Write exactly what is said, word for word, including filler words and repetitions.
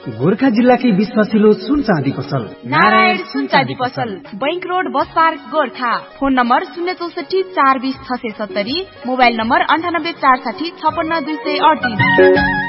गोर्खा जिल्लाकै विश्वासिलो सुन चाँदी पसल नारायण सुन चाँदी पसल, bank road, bus park, Gorkha. Phone number शून्य चौसठी चार बीस छ सय सत्तरी, मोबाइल नम्बर अन्ठानब्बे चार साठी छपन्न दुई सय अडतिस।